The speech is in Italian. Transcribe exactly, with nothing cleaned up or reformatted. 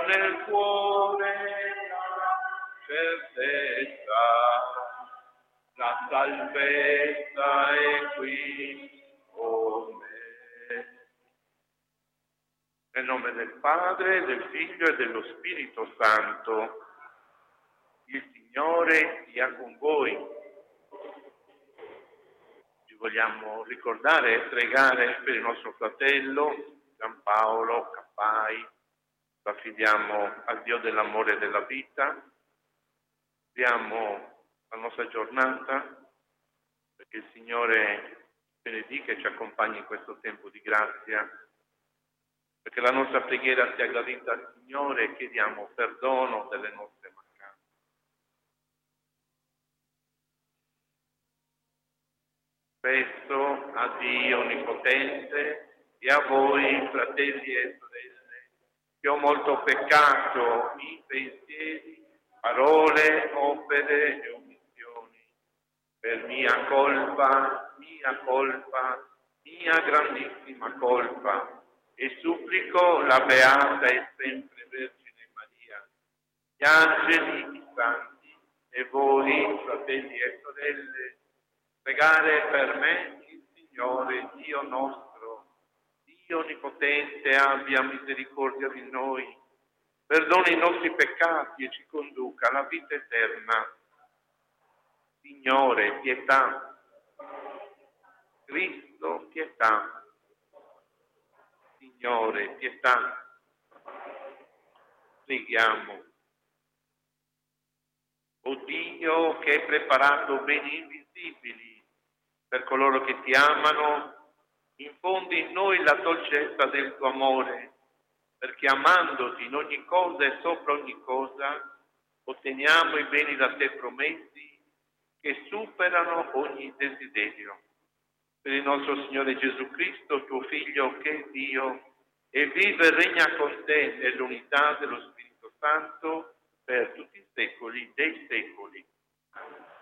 nel cuore la certezza, la salvezza è qui con me. Nel nome del Padre, del Figlio e dello Spirito Santo. Il Signore sia con voi. Vi vogliamo ricordare e pregare per il nostro fratello Giampaolo Cappai. Lo affidiamo al Dio dell'amore e della vita. Apriamo la nostra giornata perché il Signore benedica e ci accompagni in questo tempo di grazia, perché la nostra preghiera sia gradita al Signore e chiediamo perdono delle nostre mancanze. Questo a Dio Onnipotente e a voi, fratelli e sorelle, che ho molto peccato in pensieri, parole, opere e omissioni, per mia colpa, mia colpa, mia grandissima colpa, e supplico la Beata e sempre Vergine Maria, gli angeli, i santi e voi, fratelli e sorelle, pregare per me il Signore, Dio nostro, Dio Onnipotente, abbia misericordia di noi, perdoni i nostri peccati e ci conduca alla vita eterna. Signore, pietà. Cristo, pietà. Signore, pietà. Preghiamo. O Dio, che hai preparato beni invisibili per coloro che ti amano, infondi in noi la dolcezza del tuo amore, perché amandoti in ogni cosa e sopra ogni cosa, otteniamo i beni da te promessi che superano ogni desiderio. Per il nostro Signore Gesù Cristo, tuo Figlio, che è Dio, e vive e regna con te nell'unità dello Spirito Santo per tutti i secoli dei secoli.